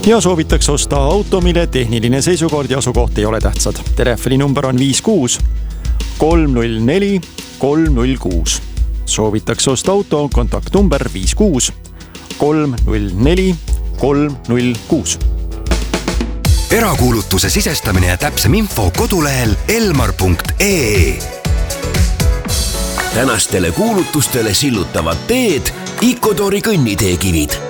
ja soovitakse osta auto, mille tehniline seisukord ja asukoht ei ole tähtsad. Telefoninumber on 56 304 306. Soovitakse osta auto, kontaktnumber 56 304 306. Erakuulutuse sisestamine ja täpsem info kodulehel elmar.ee. Tänastele kuulutustele sillutavad teed Icodori kõnniteekivid.